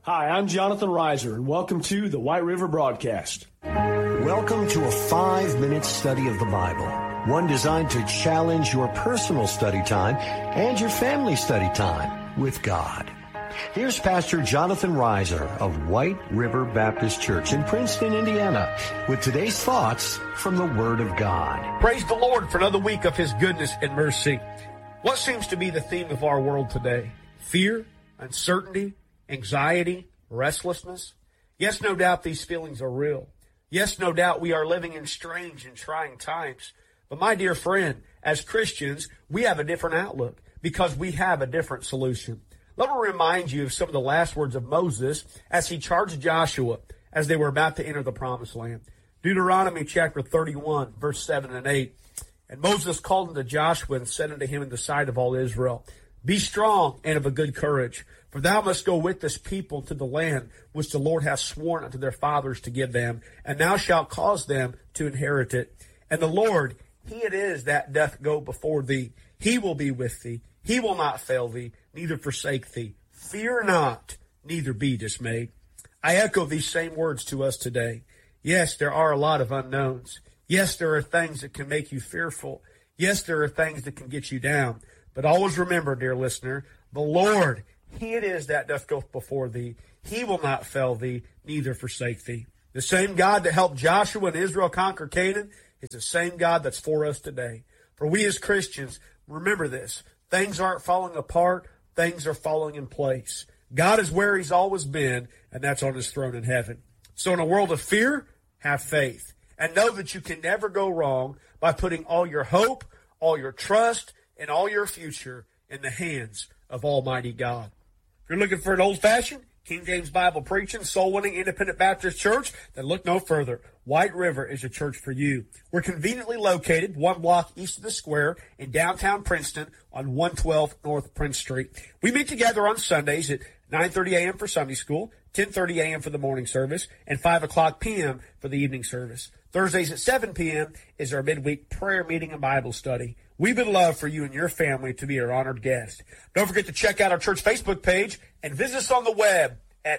Hi, I'm Jonathan Reiser, and welcome to the White River Broadcast. Welcome to a 5-minute study of the Bible, one designed to challenge your personal study time and your family study time with God. Here's Pastor Jonathan Reiser of White River Baptist Church in Princeton, Indiana, with today's thoughts from the Word of God. Praise the Lord for another week of His goodness and mercy. What seems to be the theme of our world today? Fear, uncertainty, anxiety, restlessness. Yes, no doubt these feelings are real. Yes, no doubt we are living in strange and trying times. But my dear friend, as Christians, we have a different outlook because we have a different solution. Let me remind you of some of the last words of Moses as he charged Joshua as they were about to enter the promised land. Deuteronomy chapter 31, verse 7 and 8. And Moses called unto Joshua and said unto him in the sight of all Israel, Be strong and of a good courage, for thou must go with this people to the land which the Lord hath sworn unto their fathers to give them, and thou shalt cause them to inherit it. And the Lord, He it is that doth go before thee. He will be with thee. He will not fail thee, neither forsake thee. Fear not, neither be dismayed. I echo these same words to us today. Yes, there are a lot of unknowns. Yes, there are things that can make you fearful. Yes, there are things that can get you down. But always remember, dear listener, the Lord, He it is that doth go before thee. He will not fail thee, neither forsake thee. The same God that helped Joshua and Israel conquer Canaan is the same God that's for us today. For we as Christians, remember this. Things aren't falling apart. Things are falling in place. God is where He's always been, and that's on His throne in heaven. So in a world of fear, have faith. And know that you can never go wrong by putting all your hope, all your trust, and all your future in the hands of Almighty God. If you're looking for an old-fashioned, King James Bible preaching, soul-winning, independent Baptist church, then look no further. White River is a church for you. We're conveniently located 1 block east of the square in downtown Princeton on 112 North Prince Street. We meet together on Sundays at 9:30 a.m. for Sunday school, 10:30 a.m. for the morning service, and 5 o'clock p.m. for the evening service. Thursdays at 7 p.m. is our midweek prayer meeting and Bible study. We would love for you and your family to be our honored guest. Don't forget to check out our church Facebook page and visit us on the web at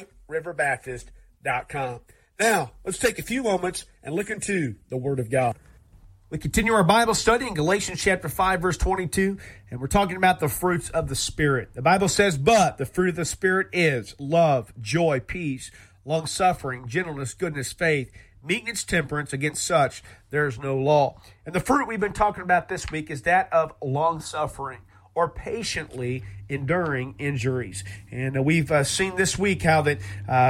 whiteriverbaptist.com. Now, let's take a few moments and look into the Word of God. We continue our Bible study in Galatians chapter 5, verse 22, and we're talking about the fruits of the Spirit. The Bible says, But the fruit of the Spirit is love, joy, peace, long-suffering, gentleness, goodness, faith, meekness, temperance. Against such there is no law. And the fruit we've been talking about this week is that of long-suffering, or patiently enduring injuries. And we've seen this week how that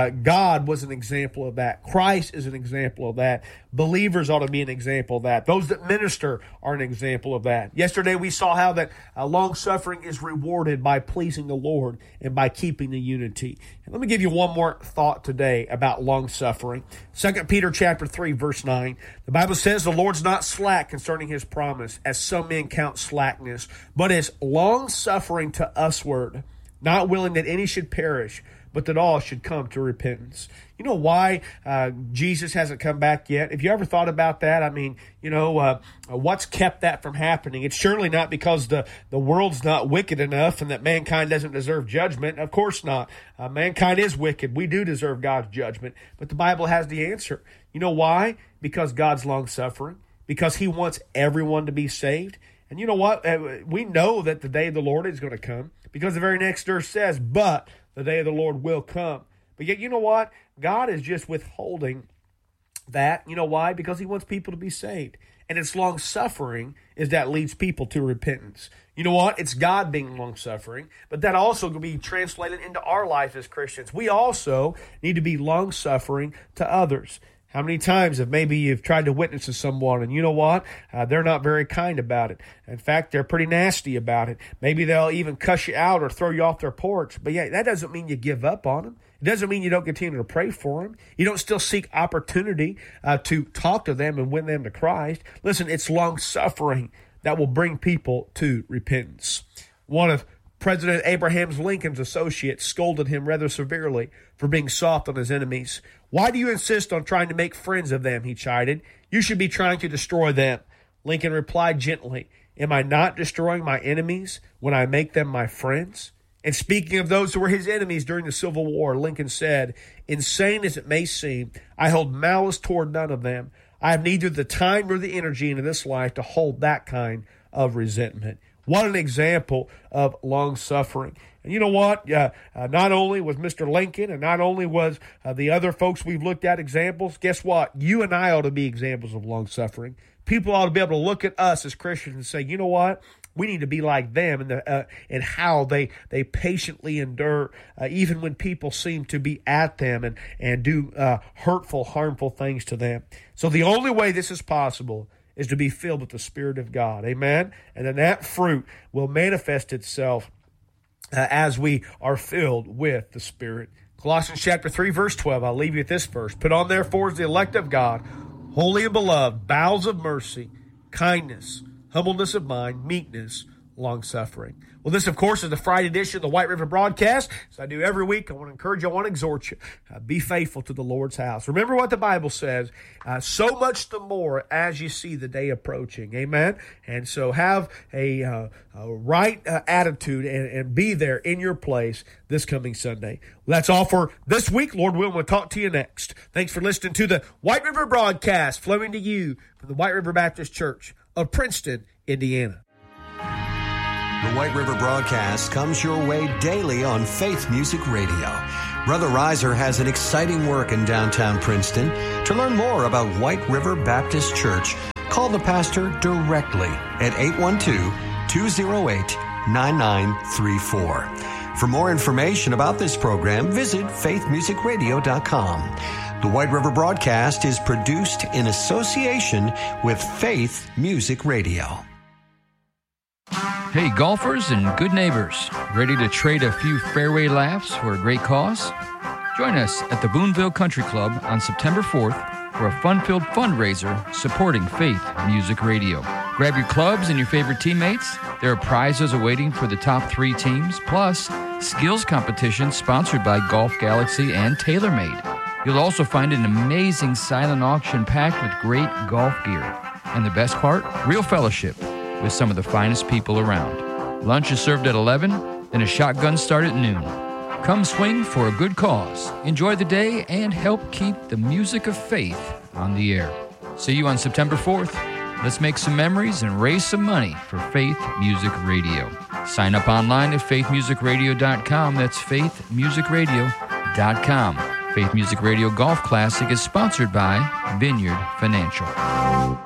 God was an example of that. Christ is an example of that. Believers ought to be an example of that. Those that minister are an example of that. Yesterday we saw how that long-suffering is rewarded by pleasing the Lord and by keeping the unity. And let me give you one more thought today about long-suffering. 2 Peter chapter 3, verse 9. The Bible says, The Lord's not slack concerning His promise, as some men count slackness, but is long-suffering to usward, not willing that any should perish, but that all should come to repentance. You know why Jesus hasn't come back yet? Have you ever thought about that? I mean, what's kept that from happening? It's surely not because the world's not wicked enough and that mankind doesn't deserve judgment. Of course not. Mankind is wicked. We do deserve God's judgment. But the Bible has the answer. You know why? Because God's long-suffering. Because He wants everyone to be saved. And you know what? We know that the day of the Lord is going to come because the very next verse says, But the day of the Lord will come. But yet, you know what? God is just withholding that. You know why? Because He wants people to be saved. And it's long-suffering is that leads people to repentance. You know what? It's God being long-suffering, but that also can be translated into our life as Christians. We also need to be long-suffering to others. How many times have maybe you've tried to witness to someone and you know what? They're not very kind about it. In fact, they're pretty nasty about it. Maybe they'll even cuss you out or throw you off their porch. But yeah, that doesn't mean you give up on them. It doesn't mean you don't continue to pray for them. You don't still seek opportunity to talk to them and win them to Christ. Listen, it's long-suffering that will bring people to repentance. One of President Abraham Lincoln's associates scolded him rather severely for being soft on his enemies. Why do you insist on trying to make friends of them, he chided. You should be trying to destroy them. Lincoln replied gently, Am I not destroying my enemies when I make them my friends? And speaking of those who were his enemies during the Civil War, Lincoln said, "Insane as it may seem, I hold malice toward none of them. I have neither the time nor the energy into this life to hold that kind of resentment." What an example of long-suffering. And you know what? Not only was Mr. Lincoln and not only was the other folks we've looked at examples, guess what? You and I ought to be examples of long-suffering. People ought to be able to look at us as Christians and say, you know what? We need to be like them in how they patiently endure, even when people seem to be at them and do hurtful, harmful things to them. So the only way this is possible is to be filled with the Spirit of God. Amen? And then that fruit will manifest itself as we are filled with the Spirit. Colossians chapter 3, verse 12. I'll leave you with this verse. "Put on therefore as the elect of God, holy and beloved, bowels of mercy, kindness, humbleness of mind, meekness, long-suffering." Well, this, of course, is the Friday edition of the White River Broadcast. As I do every week, I want to encourage you, I want to exhort you. Be faithful to the Lord's house. Remember what the Bible says, so much the more as you see the day approaching. Amen? And so have a right attitude and be there in your place this coming Sunday. Well, that's all for this week. Lord willing, we'll talk to you next. Thanks for listening to the White River Broadcast, flowing to you from the White River Baptist Church of Princeton, Indiana. The White River Broadcast comes your way daily on Faith Music Radio. Brother Reiser has an exciting work in downtown Princeton. To learn more about White River Baptist Church, call the pastor directly at 812-208-9934. For more information about this program, visit faithmusicradio.com. The White River Broadcast is produced in association with Faith Music Radio. Hey, golfers and good neighbors, ready to trade a few fairway laughs for a great cause? Join us at the Boonville Country Club on September 4th for a fun-filled fundraiser supporting Faith Music Radio. Grab your clubs and your favorite teammates. There are prizes awaiting for the top 3 teams, plus skills competition sponsored by Golf Galaxy and TaylorMade. You'll also find an amazing silent auction packed with great golf gear. And the best part? Real fellowship with some of the finest people around. Lunch is served at 11, then a shotgun start at noon. Come swing for a good cause, enjoy the day, and help keep the music of faith on the air. See you on September 4th. Let's make some memories and raise some money for Faith Music Radio. Sign up online at faithmusicradio.com. That's faithmusicradio.com. Faith Music Radio Golf Classic is sponsored by Vineyard Financial.